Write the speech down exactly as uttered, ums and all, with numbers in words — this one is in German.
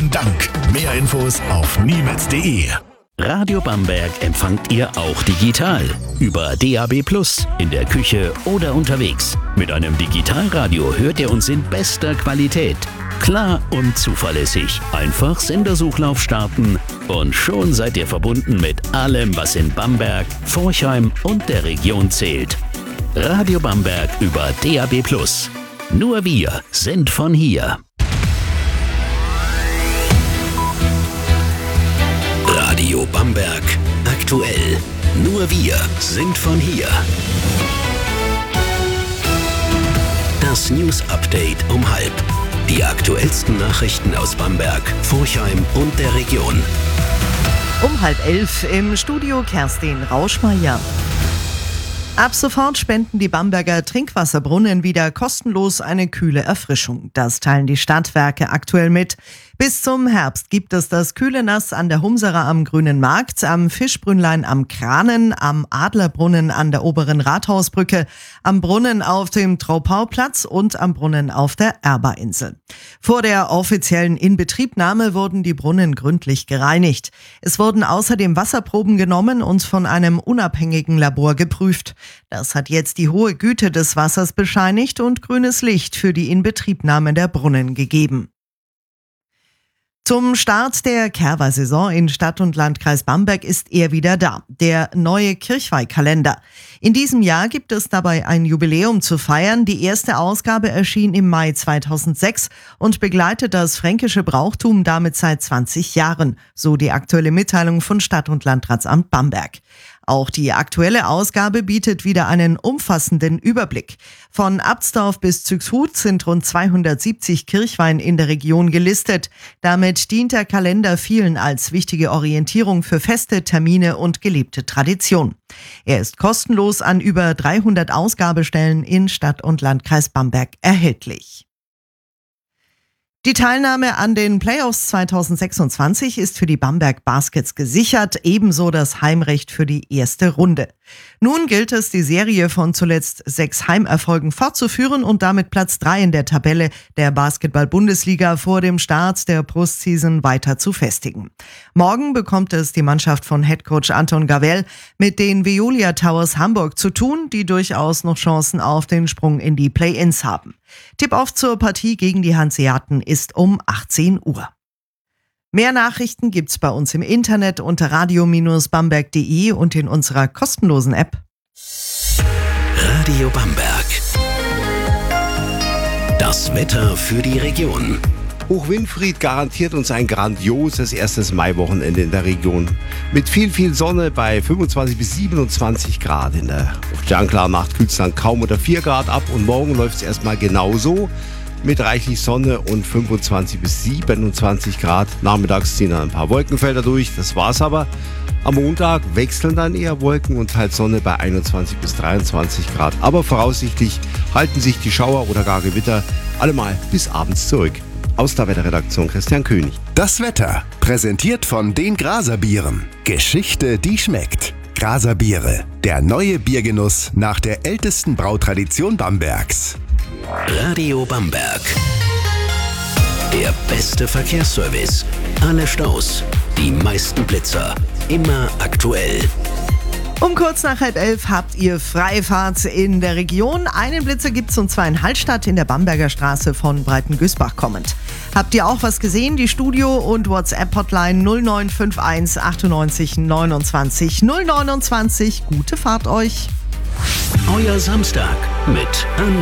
Vielen Dank. Mehr Infos auf niemetz punkt de. Radio Bamberg empfangt ihr auch digital. Über D A B plus, in der Küche oder unterwegs. Mit einem Digitalradio hört ihr uns in bester Qualität. Klar und zuverlässig. Einfach Sendersuchlauf starten und schon seid ihr verbunden mit allem, was in Bamberg, Forchheim und der Region zählt. Radio Bamberg über D A B plus. Nur wir sind von hier. Radio Bamberg aktuell. Nur wir sind von hier. Das News Update um halb. Die aktuellsten Nachrichten aus Bamberg, Forchheim und der Region. Um halb elf im Studio Kerstin Rauschmeier. Ab sofort spenden die Bamberger Trinkwasserbrunnen wieder kostenlos eine kühle Erfrischung. Das teilen die Stadtwerke aktuell mit. Bis zum Herbst gibt es das kühle Nass an der Humserer am Grünen Markt, am Fischbrünnlein am Kranen, am Adlerbrunnen an der oberen Rathausbrücke, am Brunnen auf dem Traupauplatz und am Brunnen auf der Erberinsel. Vor der offiziellen Inbetriebnahme wurden die Brunnen gründlich gereinigt. Es wurden außerdem Wasserproben genommen und von einem unabhängigen Labor geprüft. Das hat jetzt die hohe Güte des Wassers bescheinigt und grünes Licht für die Inbetriebnahme der Brunnen gegeben. Zum Start der Kerwa-Saison in Stadt und Landkreis Bamberg ist er wieder da, der neue Kirchweihkalender. In diesem Jahr gibt es dabei ein Jubiläum zu feiern. Die erste Ausgabe erschien im Mai zweitausendsechs und begleitet das fränkische Brauchtum damit seit zwanzig Jahren, so die aktuelle Mitteilung von Stadt- und Landratsamt Bamberg. Auch die aktuelle Ausgabe bietet wieder einen umfassenden Überblick. Von Abtsdorf bis Züchshut sind rund zweihundertsiebzig Kirchweih in der Region gelistet. Damit dient der Kalender vielen als wichtige Orientierung für Feste, Termine und gelebte Tradition. Er ist kostenlos an über dreihundert Ausgabestellen in Stadt- und Landkreis Bamberg erhältlich. Die Teilnahme an den Playoffs zweitausendsechsundzwanzig ist für die Bamberg Baskets gesichert, ebenso das Heimrecht für die erste Runde. Nun gilt es, die Serie von zuletzt sechs Heimerfolgen fortzuführen und damit Platz drei in der Tabelle der Basketball-Bundesliga vor dem Start der Postseason weiter zu festigen. Morgen bekommt es die Mannschaft von Headcoach Anton Gavell mit den Veolia Towers Hamburg zu tun, die durchaus noch Chancen auf den Sprung in die Play-ins haben. Tip-Off zur Partie gegen die Hanseaten ist um achtzehn Uhr. Mehr Nachrichten gibt's bei uns im Internet unter radio Bindestrich bamberg punkt de und in unserer kostenlosen App. Radio Bamberg. Das Wetter für die Region. Hoch Winfried garantiert uns ein grandioses erstes Maiwochenende in der Region. Mit viel, viel Sonne bei fünfundzwanzig bis siebenundzwanzig Grad. In der sternklaren Nacht kühlt es dann kaum unter vier Grad ab und morgen läuft es erstmal genauso. Mit reichlich Sonne und fünfundzwanzig bis siebenundzwanzig Grad. Nachmittags ziehen dann ein paar Wolkenfelder durch, das war's aber. Am Montag wechseln dann eher Wolken und teils Sonne bei einundzwanzig bis dreiundzwanzig Grad. Aber voraussichtlich halten sich die Schauer oder gar Gewitter allemal bis abends zurück. Aus der Wetterredaktion Christian König. Das Wetter, präsentiert von den Graser Bieren. Geschichte, die schmeckt. Graser Biere, der neue Biergenuss nach der ältesten Brautradition Bambergs. Radio Bamberg. Der beste Verkehrsservice. Alle Staus, die meisten Blitzer. Immer aktuell. Um kurz nach halb elf habt ihr Freifahrt in der Region. Einen Blitzer gibt's und zwar in Hallstatt in der Bamberger Straße von Breitengüßbach kommend. Habt ihr auch was gesehen? Die Studio- und WhatsApp-Hotline null neun fünf eins achtundneunzig neunundzwanzig null neunundzwanzig. Gute Fahrt euch! Euer Samstag mit Anne